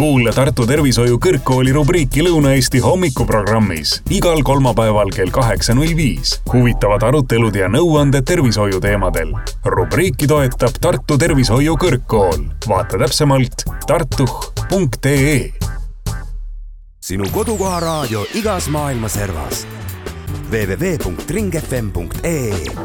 Kuule Tartu Tervishoiu Kõrgkooli rubriiki Lõuna-Eesti hommikuprogrammis igal kolmapäeval kell 8.05. Huvitavad arutelud ja nõuanded tervishoiu teemadel. Rubriiki toetab Tartu Tervishoiu Kõrgkool. Vaata täpsemalt tartuh.ee. Sinu kodukoha raadio igas maailma servas. www.ringfm.ee